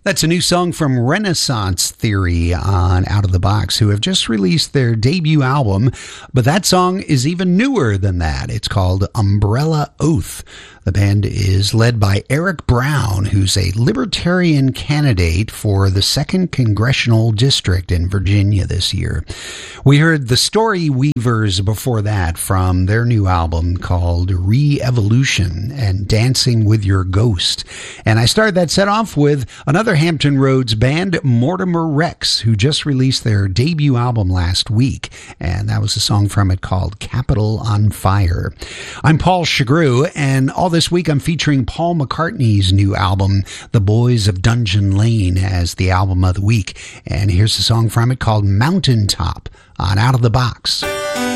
That's a new song from Renaissance Theory on Out of the Box, who have just released their debut album, but that song is even newer than that. It's called Umbrella Oath. The band is led by Eric Brown, who's a Libertarian candidate for the 2nd Congressional District in Virginia this year. We heard the Story Weavers before that from their new album called Re-Evolution and Dancing with Your Ghost. And I started that set off with another Hampton Roads band, Mortimer Rex, who just released their debut album last week. And that was a song from it called Capital on Fire. I'm Paul Chagru, and all this week I'm featuring Paul McCartney's new album, The Boys of Dungeon Lane, as the album of the week. And here's a song from it called Mountaintop on Out of the Box.